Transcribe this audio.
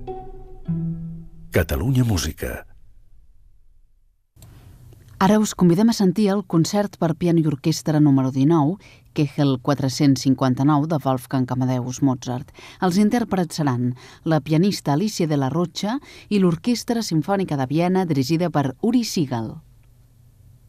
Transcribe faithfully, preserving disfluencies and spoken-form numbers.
Catalunya Música. Ara us convidem a sentir el concert per piano i orquestra número dinou, Kegel quatre-cents cinquanta-nou de Wolfgang Amadeus Mozart. Els intèrprets seran la pianista Alicia de la Rocha i l'Orquestra Simfònica de Viena dirigida per Uri Siegel.